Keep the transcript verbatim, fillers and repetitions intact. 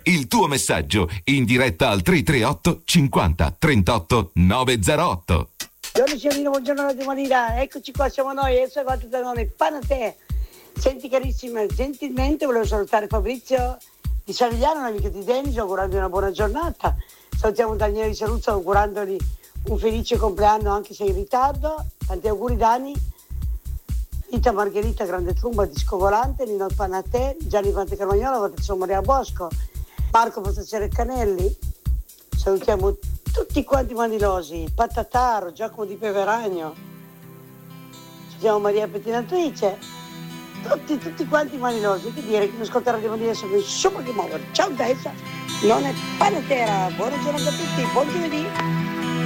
il tuo messaggio in diretta al tre tre otto cinquanta trentotto novecentotto. Buongiorno Cialino, buongiorno Radio Marina, eccoci qua, siamo noi, adesso è fatto da noi, Panatè. Senti carissima, gentilmente volevo salutare Fabrizio di Savigliano, l'amico di Denis, augurandogli una buona giornata. Salutiamo Daniele di Saluzzo augurandogli un felice compleanno anche se in ritardo. Tanti auguri Dani. Rita Margherita Grande Trumba Disco Volante, Nino Panatè, Gianni Vante Carmagnola, Patrizio Maria Bosco, Marco Postaziere Canelli. Salutiamo tutti quanti manilosi, Patataro, Giacomo di Peveragno. Salutiamo Maria Pettinatrice. Tutti, tutti quanti manilosi. Che dire, che non ascoltare di Marina sono insomma che muovere. Ciao Tessa, non è Panatera. Buona giornata a tutti, buon giovedì.